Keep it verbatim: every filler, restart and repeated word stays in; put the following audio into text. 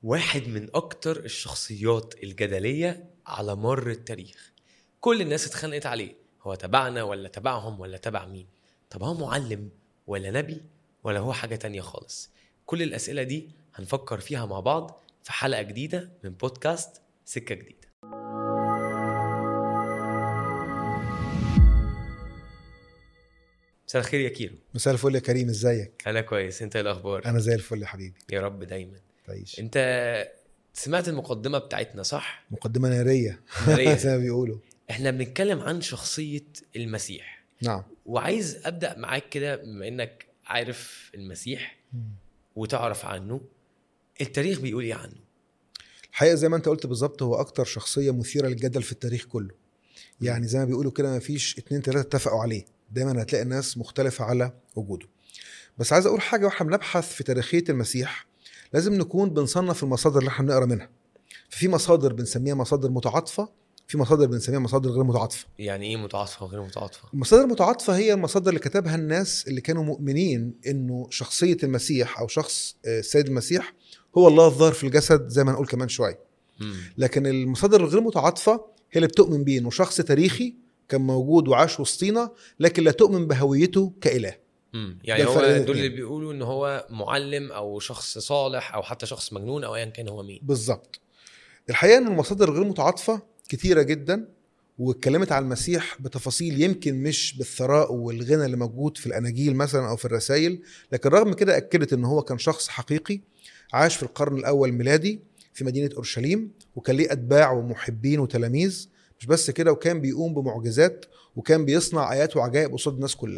واحد من أكتر الشخصيات الجدلية على مر التاريخ. كل الناس اتخانقت عليه، هو تبعنا ولا تبعهم ولا تبع مين؟ طب هو معلم ولا نبي ولا هو حاجة تانية خالص؟ كل الأسئلة دي هنفكر فيها مع بعض في حلقة جديدة من بودكاست سكة جديدة. مساء الخير يا كيرو. مساء الفل يا كريم، ازيك؟ أنا كويس، أنت إيه الأخبار؟ انا زي الفل يا حبيبي. يا رب دايما تعيش. أنت سمعت المقدمة بتاعتنا صح؟ مقدمة نارية نارية. زي ما بيقولوا. احنا بنتكلم عن شخصية المسيح، نعم. وعايز أبدأ معاك كده بما إنك عارف المسيح وتعرف عنه، التاريخ بيقول إيه عنه؟ الحقيقة زي ما انت قلت بالظبط، هو اكتر شخصية مثيرة للجدل في التاريخ كله. يعني زي ما بيقولوا كده، ما فيش اتنين تلاتة اتفقوا عليه، دايما هتلاقي الناس مختلفة على وجوده. بس عايز اقول حاجة، واحنا بنبحث في تاريخية المسيح لازم نكون بنصنف المصادر اللي احنا بنقرا منها. ففي مصادر بنسميها مصادر متعاطفة، في مصادر بنسميها مصادر غير متعاطفة. يعني إيه متعاطفة وغير متعاطفة؟ المصادر المتعاطفة هي المصادر اللي كتبها الناس اللي كانوا مؤمنين انه شخصية المسيح او شخص السيد المسيح هو الله الظاهر في الجسد، زي ما نقول كمان شوية. مم. لكن المصادر الغير متعاطفة هي اللي بتؤمن بيه انه شخص تاريخي كان موجود وعاش وسطينا، لكن لا تؤمن بهويته كإله. مم. يعني ده هو الفرق بين دول اللي الاتنين. بيقولوا إن هو معلم أو شخص صالح أو حتى شخص مجنون أو أيا كان هو مين. بالظبط. الحقيقة ان المصادر الغير متعاطفة كتيرة جدا، واتكلمت عن المسيح بتفاصيل يمكن مش بالثراء والغنى اللي موجود في الأناجيل مثلا أو في الرسائل، لكن رغم كده أكدت إن هو كان شخص حقيقي عاش في القرن الأول ميلادي في مدينة أورشليم، وكان ليه أتباع ومحبين وتلاميذ. مش بس كده، وكان بيقوم بمعجزات وكان بيصنع آيات وعجائب قصاد الناس كلها.